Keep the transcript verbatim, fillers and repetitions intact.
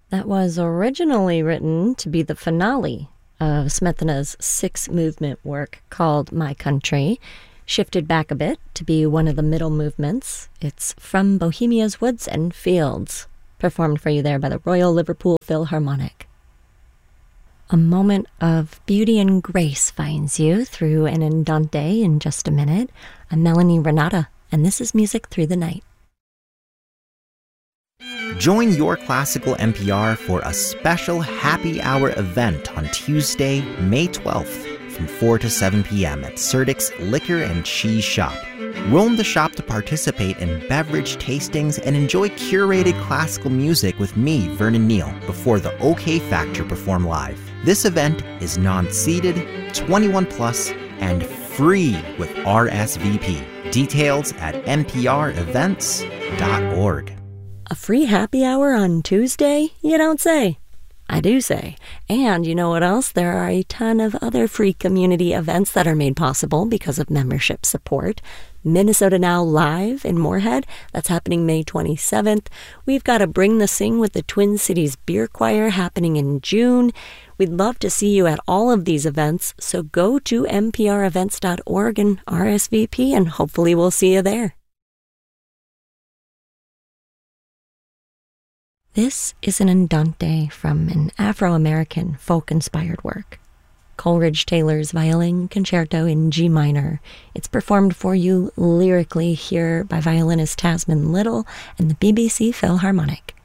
That was originally written to be the finale of Smetana's six-movement work called My Country, shifted back a bit to be one of the middle movements. It's From Bohemia's Woods and Fields, performed for you there by the Royal Liverpool Philharmonic. A moment of beauty and grace finds you through an andante in just a minute. I'm Melanie Renata, and this is Music Through the Night. Join Your Classical N P R for a special happy hour event on Tuesday, May twelfth from four to seven p.m. at Serdik's Liquor and Cheese Shop. Roam the shop to participate in beverage tastings and enjoy curated classical music with me, Vernon Neal, before the OK Factor perform live. This event is non-seated, twenty-one plus, and free with R S V P. Details at n p r events dot org. A free happy hour on Tuesday? You don't say. I do say. And you know what else? There are a ton of other free community events that are made possible because of membership support. Minnesota Now Live in Moorhead, that's happening May twenty-seventh. We've got a Bring the Sing with the Twin Cities Beer Choir happening in June. We'd love to see you at all of these events, so go to n p r events dot org and R S V P, and hopefully we'll see you there. This is an andante from an Afro-American folk-inspired work, Coleridge Taylor's Violin Concerto in G minor. It's performed for you lyrically here by violinist Tasman Little and the B B C Philharmonic.